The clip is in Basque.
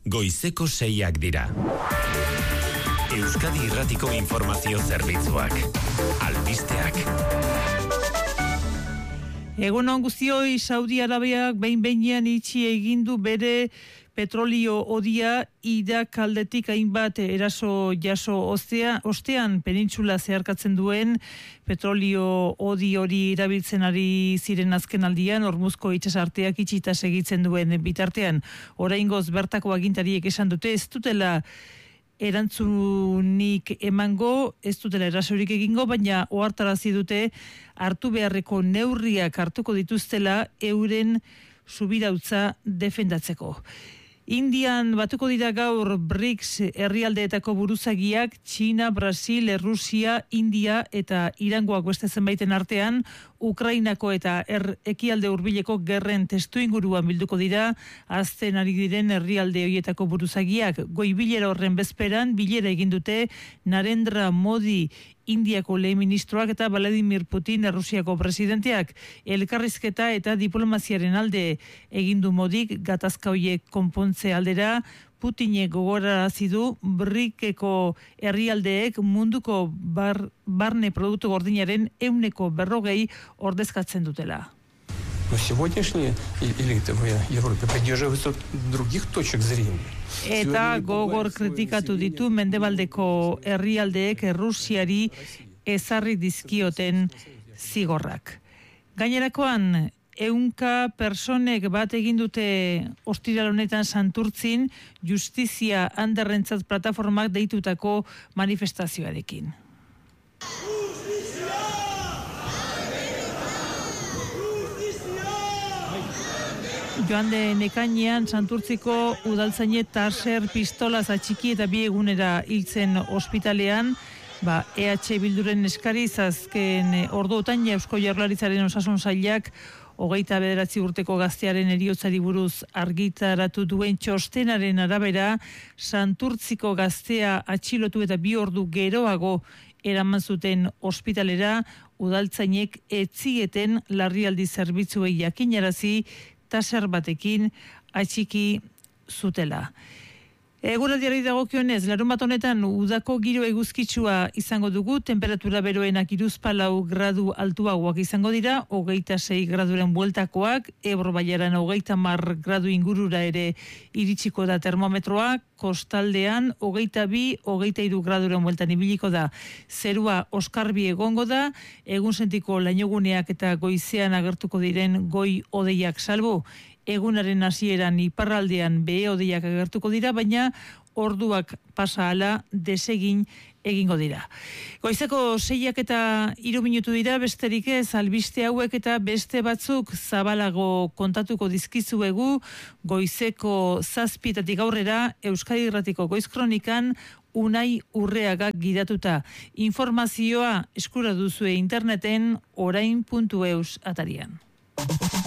goizeko 6ak dira. Euskadi Irratiko Informazio Zerbitzuak. Albisteak. Egunon guztioi, Saudi Arabiak behin-behinean itxi egindu bere petrolio odia Irak aldetik hainbat eraso jaso ostean penintsula zeharkatzen duen petrolio odi hori erabiltzen ari ziren azken aldian Hormuzko itsasarteak itxita segitzen duen bitartean. Oraingoz bertako agintariek esan dute ez dutela erantzunik emango, ez dutela erasorik egingo, baina ohartarazi dute hartu beharreko neurriak hartuko dituztela euren subirautza defendatzeko. Indian batuko dira gaur BRICS herrialdeetako buruzagiak, Txina, Brasil, Errusia, India eta Irangoak beste zenbaiten artean, Ukrainako eta ekialde hurbileko gerren testuinguruan bilduko dira, azten ari diren herrialde horietako buruzagiak. Goi bilera horren bezperan, bilera egin dute Narendra Modi Indiako lehen ministroak eta Vladimir Putin Errusiako presidenteak. Elkarrizketa eta diplomaziaren alde egindu Modik gatazka horiek konpontze aldera. Putinek gogorarazi du BRICeko herrialdeek munduko barne produktu gordinaren 40% ordezkatzen dutela. Сегодняшние элиты в Европе придерживаются других точек зрения. Eta gogor kritikatu ditu mendebaldeko herrialdeek Errusiari ezarri dizkioten zigorrak. Gainerakoan, 100 personek bat egin dute ostiral honetan Santurtzin Justizia Anderrentzat plataformak deitutako manifestazioarekin. Joan den ekainean Santurtziko udaltzaine taser pistolaz atxiki eta 2 egunera hiltzen ospitalean, EH Bilduren eskariz azken orduotan Eusko Jaurlaritzaren osasun sailak 29 urteko gaztearen heriotzari buruz argitaratu duen txostenaren arabera, Santurtziko gaztea atxilotu eta 2 ordu geroago eraman zuten ospitalera, udaltzainek etzieten larrialdi zerbitzuei jakinarazi taser batekin atxiki zutela. Eguraldiari dagokionez, larunbat honetan udako giro eguzkitsua izango dugu, temperatura beroenak 34 gradu altuagoak izango dira, 26 graduren bueltakoak, Ebro Bailaran 30 gradu ingurura ere iritsiko da termometroa, kostaldean 22-23 graduren bueltan ibiliko da. Zerua oskarbi egongo da, egun sentiko lainoguneak eta goizean agertuko diren goi hodeiak salbu. Egunaren hasieran iparraldean behe hodeiak agertuko dira, baina orduak pasa ala desegin egingo dira. Goizeko 6ak eta 3 minutu dira, besterik ez, albiste hauek eta beste batzuk zabalago kontatuko dizkizuegu, goizeko 7etatik aurrera Euskadi Irratiko Goiz Kronikan Unai Urreagak gidatuta. Informazioa eskura duzue interneten orain.eus atarian.